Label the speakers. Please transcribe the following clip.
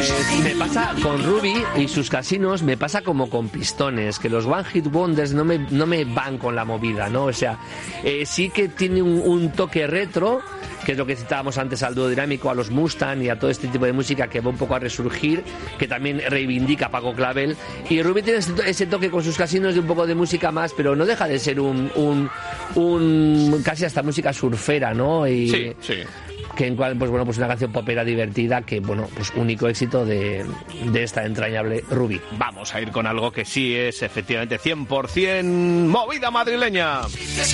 Speaker 1: Me pasa con Ruby y sus casinos, me pasa como con Pistones, que los One Hit Wonders no me van con la movida, ¿no? O sea, sí que tiene un toque retro, que es lo que citábamos antes al dúo dinámico, a los Mustang y a todo este tipo de música que va un poco a resurgir, que también reivindica a Paco Clavel. Y Ruby tiene ese toque con sus casinos de un poco de música más, pero no deja de ser un casi hasta música surfera, ¿no? Y
Speaker 2: sí.
Speaker 1: Que en cual, pues bueno, pues una canción popera divertida, que bueno, pues único éxito de esta entrañable Ruby.
Speaker 2: Vamos a ir con algo que sí es efectivamente 100% movida madrileña.